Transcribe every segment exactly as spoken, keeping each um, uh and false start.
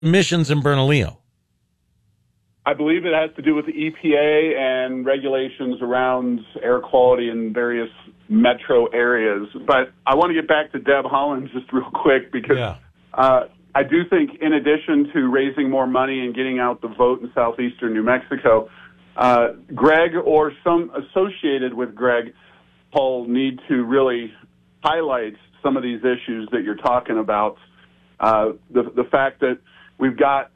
emissions in Bernalillo? I believe it has to do with the E P A and regulations around air quality in various metro areas. But I want to get back to Deb Haaland just real quick because Yeah. uh, I do think in addition to raising more money and getting out the vote in southeastern New Mexico, uh, Greg or some associated with Greg Paul need to really highlight some of these issues that you're talking about. Uh, the, the fact that we've got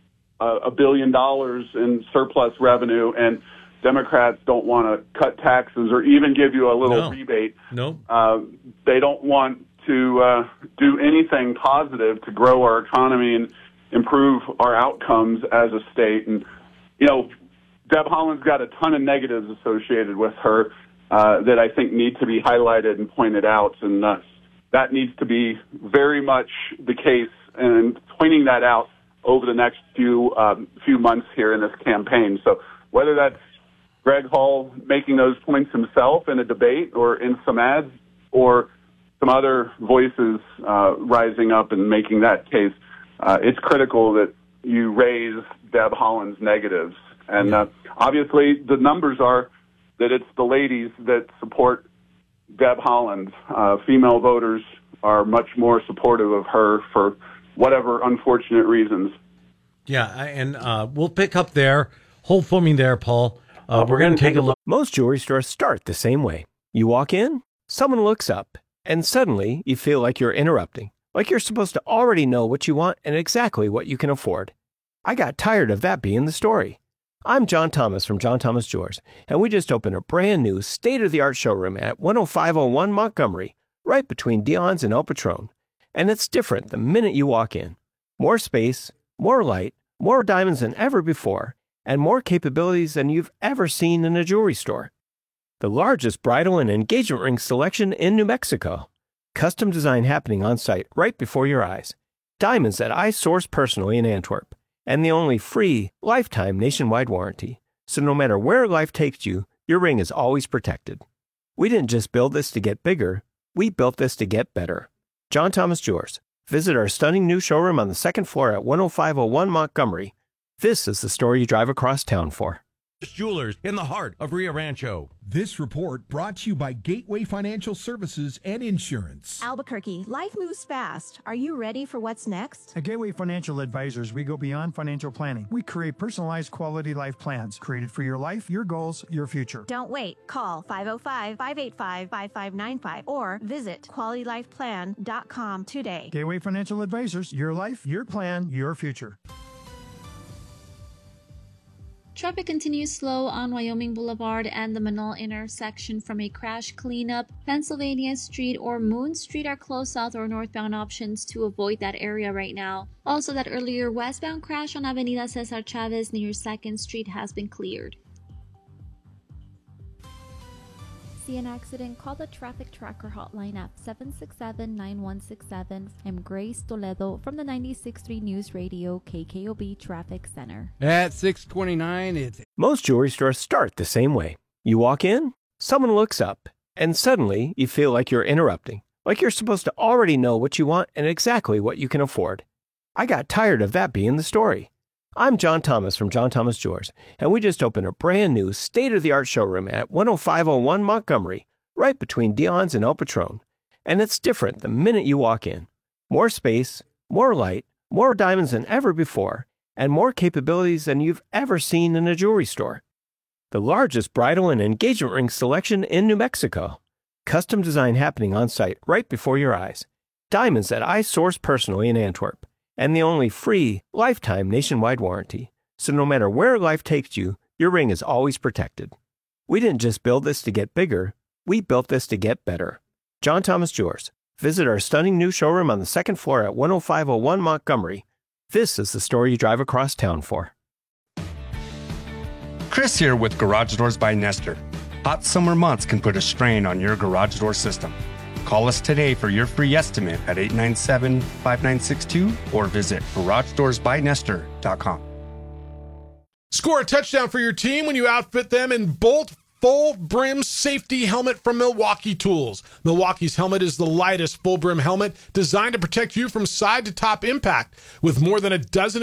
a billion dollars in surplus revenue, and Democrats don't want to cut taxes or even give you a little no. rebate. No. Uh, they don't want to uh, do anything positive to grow our economy and improve our outcomes as a state. And, you know, Deb Haaland's got a ton of negatives associated with her uh, that I think need to be highlighted and pointed out. And uh, that needs to be very much the case, and pointing that out over the next few um, few months here in this campaign. So whether that's Greg Hall making those points himself in a debate or in some ads, or some other voices uh, rising up and making that case, uh, it's critical that you raise Deb Haaland's negatives. And uh, obviously the numbers are that it's the ladies that support Deb Haaland. Uh, female voters are much more supportive of her for whatever unfortunate reasons. Yeah, and uh, we'll pick up there. Hold for me there, Paul. Uh, we're going to take a look. Most jewelry stores start the same way. You walk in, someone looks up, and suddenly you feel like you're interrupting, like you're supposed to already know what you want and exactly what you can afford. I got tired of that being the story. I'm John Thomas from John Thomas Jewelers, and we just opened a brand new state-of-the-art showroom at one oh five oh one Montgomery, right between Dion's and El Patron. And it's different the minute you walk in. More space, more light, more diamonds than ever before, and more capabilities than you've ever seen in a jewelry store. The largest bridal and engagement ring selection in New Mexico. Custom design happening on site right before your eyes. Diamonds that I source personally in Antwerp. And the only free, lifetime nationwide warranty. So no matter where life takes you, your ring is always protected. We didn't just build this to get bigger, we built this to get better. John Thomas Jewelers. Visit our stunning new showroom on the second floor at one oh five oh one Montgomery. This is the story you drive across town for. Jewelers in the heart of Rio Rancho. This report brought to you by Gateway Financial Services and Insurance. Albuquerque, life moves fast. Are you ready for what's next? At Gateway Financial Advisors, we go beyond financial planning. We create personalized quality life plans created for your life, your goals, your future. Don't wait. Call five oh five, five eight five, five five nine five or visit quality life plan dot com today. Gateway Financial Advisors, your life, your plan, your future. Traffic continues slow on Wyoming Boulevard and the Manal intersection from a crash cleanup. Pennsylvania Street or Moon Street are closed south or northbound options to avoid that area right now. Also, that earlier westbound crash on Avenida Cesar Chavez near second Street has been cleared. See an accident? Call the Traffic Tracker hotline at seven six seven, nine one six seven. I'm Grace Toledo from the ninety-six point three News Radio K K O B Traffic Center. At six twenty-nine, it's... Most jewelry stores start the same way. You walk in, someone looks up, and suddenly you feel like you're interrupting, like you're supposed to already know what you want and exactly what you can afford. I got tired of that being the story. I'm John Thomas from John Thomas Jewelers, and we just opened a brand new state-of-the-art showroom at one oh five oh one Montgomery, right between Dion's and El Patron. And it's different the minute you walk in. More space, more light, more diamonds than ever before, and more capabilities than you've ever seen in a jewelry store. The largest bridal and engagement ring selection in New Mexico. Custom design happening on site right before your eyes. Diamonds that I source personally in Antwerp. And the only free, lifetime nationwide warranty. So no matter where life takes you, your ring is always protected. We didn't just build this to get bigger, we built this to get better. John Thomas Jewelers. Visit our stunning new showroom on the second floor at one oh five oh one Montgomery. This is the story you drive across town for. Chris here with Garage Doors by Nestor. Hot summer months can put a strain on your garage door system. Call us today for your free estimate at eight nine seven, five nine six two or visit garage doors by nestor dot com. Score a touchdown for your team when you outfit them in Bolt full brim safety helmet from Milwaukee Tools. Milwaukee's helmet is the lightest full brim helmet designed to protect you from side to top impact. With more than a dozen